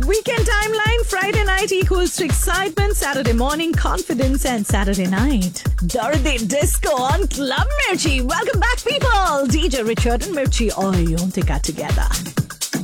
Weekend timeline, Friday night equals to excitement, Saturday morning confidence, and Saturday night Dorothy Disco on Club Mirchi. Welcome back, people. DJ Richard and Mirchi all got together.